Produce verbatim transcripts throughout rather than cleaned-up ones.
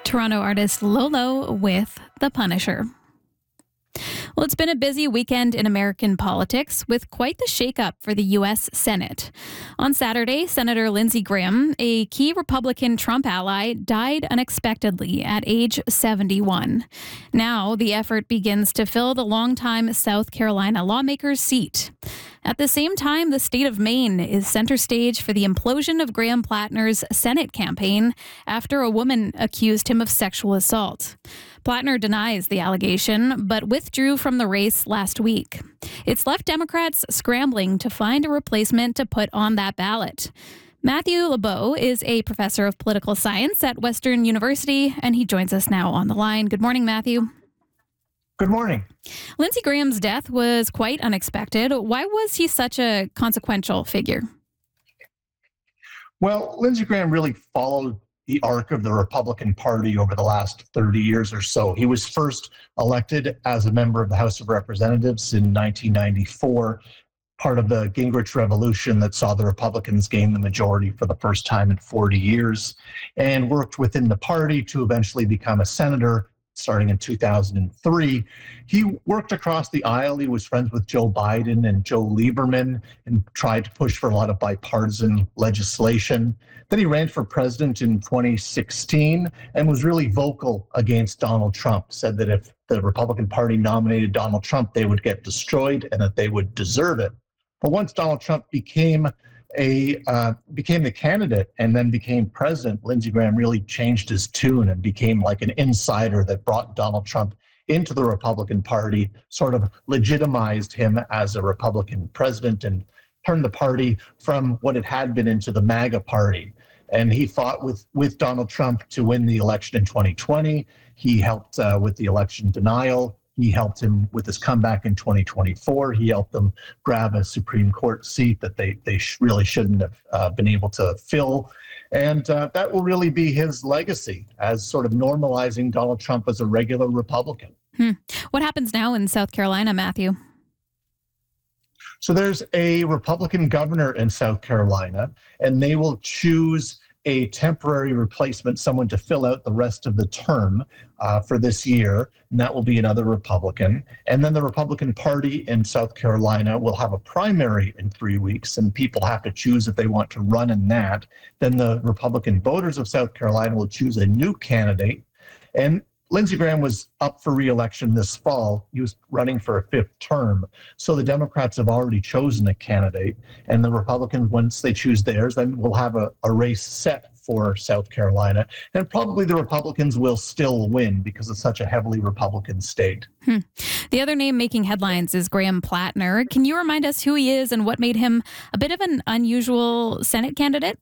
Toronto artist Lolo with The Punisher. Well, it's been a busy weekend in American politics with quite the shakeup for the U S Senate. On Saturday, Senator Lindsey Graham, a key Republican Trump ally, died unexpectedly at age seventy-one. Now, the effort begins to fill the longtime South Carolina lawmaker's seat. At the same time, the state of Maine is center stage for the implosion of Graham Plattner's Senate campaign after a woman accused him of sexual assault. Plattner denies the allegation, but withdrew from the race last week. It's left Democrats scrambling to find a replacement to put on that ballot. Matthew LeBeau is a professor of political science at Western University, and he joins us now on the line. Good morning, Matthew. Good morning. Lindsey Graham's death was quite unexpected. Why was he such a consequential figure? Well, Lindsey Graham really followed the arc of the Republican Party over the last thirty years or so. He was first elected as a member of the House of Representatives in nineteen ninety-four, part of the Gingrich Revolution that saw the Republicans gain the majority for the first time in forty years, and worked within the party to eventually become a senator starting in two thousand three. He worked across the aisle. He was friends with Joe Biden and Joe Lieberman and tried to push for a lot of bipartisan legislation. Then he ran for president in twenty sixteen and was really vocal against Donald Trump, said that if the Republican Party nominated Donald Trump, they would get destroyed and that they would deserve it. But once Donald Trump became a uh, became the candidate and then became president, Lindsey Graham really changed his tune and became like an insider that brought Donald Trump into the Republican Party, sort of legitimized him as a Republican president and turned the party from what it had been into the MAGA party. And he fought with, with Donald Trump to win the election in twenty twenty. He helped uh, with the election denial. He helped him with his comeback in twenty twenty-four. He helped them grab a Supreme Court seat that they, they sh- really shouldn't have uh, been able to fill. And uh, that will really be his legacy as sort of normalizing Donald Trump as a regular Republican. Hmm. What happens now in South Carolina, Matthew? So there's a Republican governor in South Carolina, and they will choose a temporary replacement, someone to fill out the rest of the term uh, for this year, and that will be another Republican. And then the Republican Party in South Carolina will have a primary in three weeks, and people have to choose if they want to run in that. Then the Republican voters of South Carolina will choose a new candidate. And Lindsey Graham was up for re-election this fall. He was running for a fifth term. So the Democrats have already chosen a candidate, and the Republicans, once they choose theirs, then we'll have a, a race set for South Carolina. And probably the Republicans will still win because it's such a heavily Republican state. Hmm. The other name making headlines is Graham Plattner. Can you remind us who he is and what made him a bit of an unusual Senate candidate?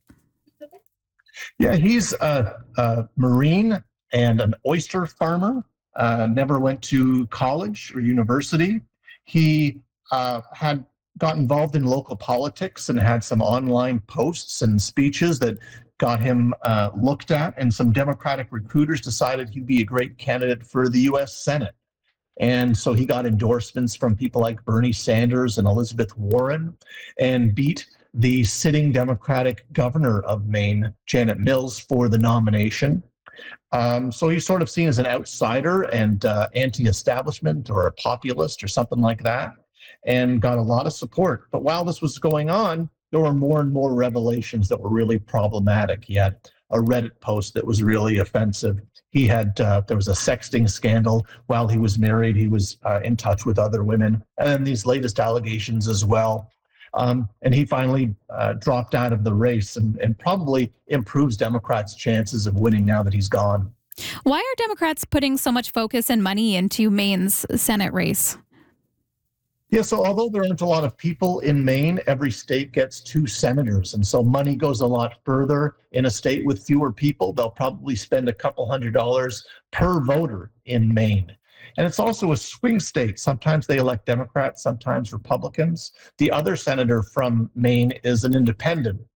Yeah, he's a, a Marine and an oyster farmer, uh, never went to college or university. He uh, had got involved in local politics and had some online posts and speeches that got him uh, looked at, and some Democratic recruiters decided he'd be a great candidate for the U S Senate. And so he got endorsements from people like Bernie Sanders and Elizabeth Warren and beat the sitting Democratic governor of Maine, Janet Mills, for the nomination. Um, so he's sort of seen as an outsider and uh, anti-establishment or a populist or something like that, and got a lot of support. But while this was going on, there were more and more revelations that were really problematic. He had a Reddit post that was really offensive. He had, uh, there was a sexting scandal while he was married. He was uh, in touch with other women. And then these latest allegations as well. Um, and he finally uh, dropped out of the race and, and probably improves Democrats' chances of winning now that he's gone. Why are Democrats putting so much focus and money into Maine's Senate race? Yeah, so although there aren't a lot of people in Maine, every state gets two senators. And so money goes a lot further. In a state with fewer people, they'll probably spend a couple hundred dollars per voter in Maine. And it's also a swing state. Sometimes they elect Democrats, sometimes Republicans. The other senator from Maine is an independent.